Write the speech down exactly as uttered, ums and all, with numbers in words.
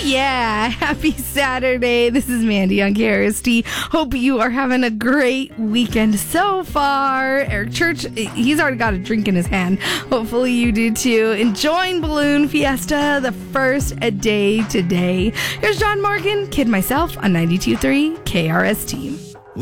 yeah, happy Saturday. This is Mandy on K R S T. Hope you are having a great weekend so far. Eric Church, he's already got a drink in his hand. Hopefully you do too. Enjoying Balloon Fiesta, the first a day today. Here's John Morgan, Kid Myself on ninety-two point three K R S T.